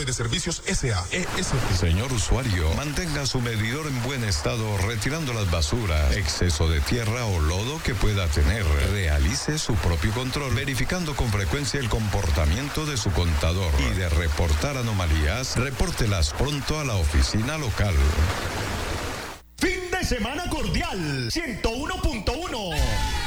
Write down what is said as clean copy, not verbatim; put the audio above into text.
de Servicios S.A. EST. Señor usuario, mantenga su medidor en buen estado retirando las basuras, exceso de tierra o lodo que pueda tener. Realice su propio control, verificando con frecuencia el comportamiento de su contador. Y de reportar anomalías, repórtelas pronto a la oficina local. Fin de semana cordial 101.1.